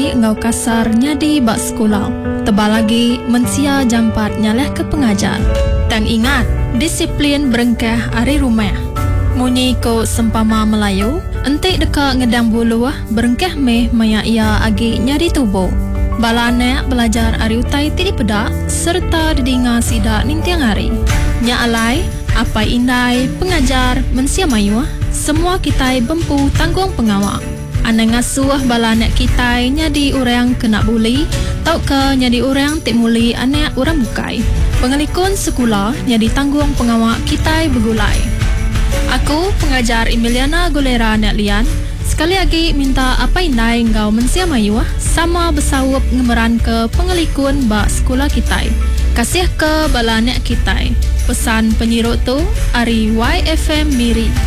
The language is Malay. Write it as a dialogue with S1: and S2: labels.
S1: kitai ngau kasarnya di bak sekolah. Tebal lagi mensia jampat nyaleh ke pengajar. Dan ingat, disiplin berengkah ari rumah. Munyi ko sempama Melayu, entik dekat ngedang buluh berengkah meh maya ia agi nyari tubuh. Balane belajar ari utai tidi pedak serta didinga sidak nintiang hari. Nya alai, apa indai pengajar mensia mayu, semua kitai bempu tanggung pengawak. Ane ngasuh balane kitai nyadi orang kena buli, tau ke nyadi orang tik muli ane orang bukai. Pengelikun sekolah nyadi tanggung pengawak kitai begulai. Aku pengajar Emiliana Gulera Nek Lian. Sekali lagi minta apa indai engkau mensia mayu sama bersawup ngemeran ke pengelikun bak sekolah kitai. Kasih ke balanek kitai. Pesan penyirut tu Ari YFM Miri.